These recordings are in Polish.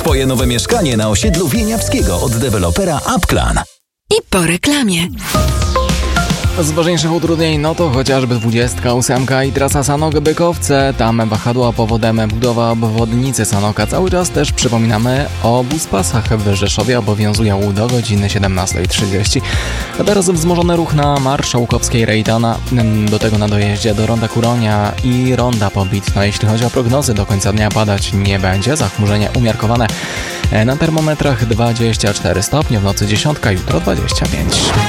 Twoje nowe mieszkanie na osiedlu Wieniawskiego od dewelopera Upclan. I po reklamie. Z ważniejszych utrudnień to chociażby 28 i trasa Sanok-Bykowce. Tam wahadła powodem budowa obwodnicy Sanoka. Cały czas też przypominamy o buspasach w Rzeszowie. Obowiązują do godziny 17:30. A teraz wzmożony ruch na Marszałkowskiej Rejtana. Do tego na dojeździe do Ronda Kuronia i Ronda Pobit. Jeśli chodzi o prognozy, do końca dnia padać nie będzie. Zachmurzenie umiarkowane. Na termometrach 24 stopnie, w nocy 10, jutro 25.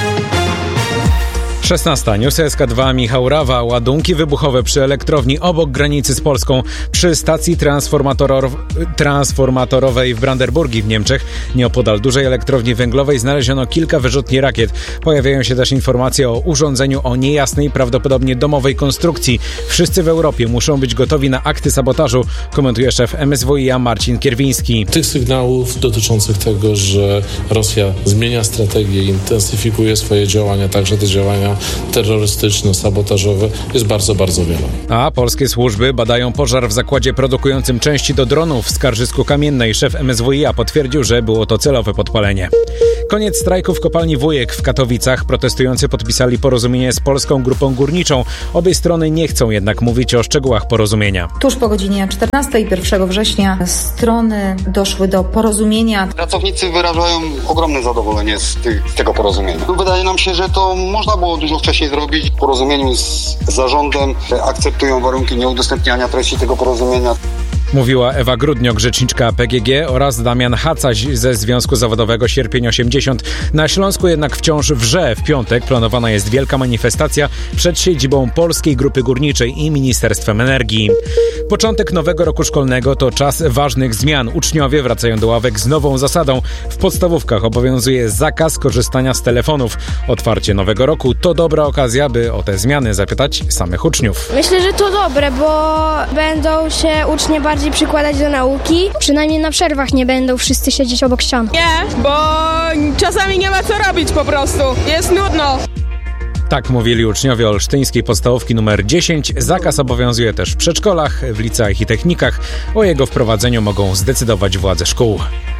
16. News SK2 Michał Rawa. Ładunki wybuchowe przy elektrowni obok granicy z Polską przy stacji transformatorowej w Brandenburgii w Niemczech. Nieopodal dużej elektrowni węglowej znaleziono kilka wyrzutni rakiet. Pojawiają się też informacje o urządzeniu o niejasnej, prawdopodobnie domowej konstrukcji. Wszyscy w Europie muszą być gotowi na akty sabotażu, komentuje szef MSWiA Marcin Kierwiński. Tych sygnałów dotyczących tego, że Rosja zmienia strategię i intensyfikuje swoje działania, także te działania terrorystyczne, sabotażowe, jest bardzo, bardzo wiele. A polskie służby badają pożar w zakładzie produkującym części do dronów w Skarżysku Kamiennej. Szef MSWiA potwierdził, że było to celowe podpalenie. Koniec strajku w kopalni Wujek w Katowicach. Protestujący podpisali porozumienie z Polską Grupą Górniczą. Obie strony nie chcą jednak mówić o szczegółach porozumienia. Tuż po godzinie 14 1 września strony doszły do porozumienia. Pracownicy wyrażają ogromne zadowolenie z tego porozumienia. Wydaje nam się, że to można było dużo wcześniej zrobić. W porozumieniu z zarządem akceptują warunki nieudostępniania treści tego porozumienia. Mówiła Ewa Grudniok, rzeczniczka PGG, oraz Damian Hacaś ze Związku Zawodowego Sierpień 80. Na Śląsku jednak wciąż wrze. W piątek planowana jest wielka manifestacja przed siedzibą Polskiej Grupy Górniczej i Ministerstwem Energii. Początek nowego roku szkolnego to czas ważnych zmian. Uczniowie wracają do ławek z nową zasadą. W podstawówkach obowiązuje zakaz korzystania z telefonów. Otwarcie nowego roku to dobra okazja, by o te zmiany zapytać samych uczniów. Myślę, że to dobre, bo będą się ucznie bardziej przykładać do nauki. Przynajmniej na przerwach nie będą wszyscy siedzieć obok ścian. Nie, bo czasami nie ma co robić po prostu. Jest nudno. Tak mówili uczniowie olsztyńskiej podstawówki nr 10. Zakaz obowiązuje też w przedszkolach, w liceach i technikach. O jego wprowadzeniu mogą zdecydować władze szkół.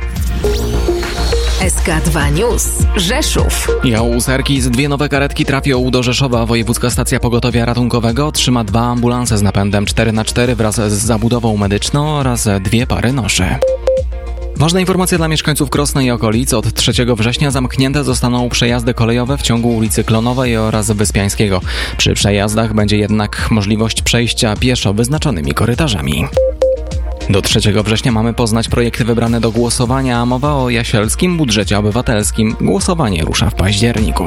SK2 News. Rzeszów. Jałózerki z 2 nowe karetki trafią do Rzeszowa. Wojewódzka Stacja Pogotowia Ratunkowego otrzyma 2 ambulanse z napędem 4x4 wraz z zabudową medyczną oraz 2 pary noszy. Ważna informacja dla mieszkańców Krosna i okolic. Od 3 września zamknięte zostaną przejazdy kolejowe w ciągu ulicy Klonowej oraz Wyspiańskiego. Przy przejazdach będzie jednak możliwość przejścia pieszo wyznaczonymi korytarzami. Do 3 września mamy poznać projekty wybrane do głosowania, a mowa o jasielskim budżecie obywatelskim. Głosowanie rusza w październiku.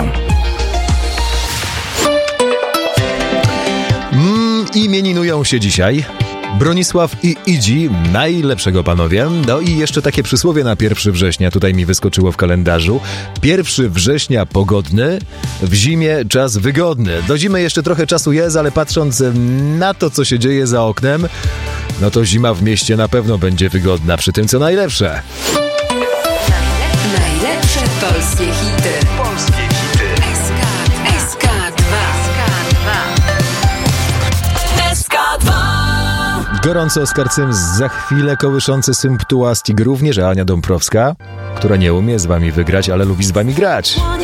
Imieninują się dzisiaj Bronisław i Idzi, najlepszego panowie. No i jeszcze takie przysłowie na 1 września, tutaj mi wyskoczyło w kalendarzu. 1 września pogodny, w zimie czas wygodny. Do zimy jeszcze trochę czasu jest, ale patrząc na to, co się dzieje za oknem, no to zima w mieście na pewno będzie wygodna, przy tym co najlepsze. Najlepsze polskie hity. SK2. Gorąco oskarcym za chwilę kołyszący symptułastik również Ania Dąbrowska, która nie umie z wami wygrać, ale lubi z wami grać.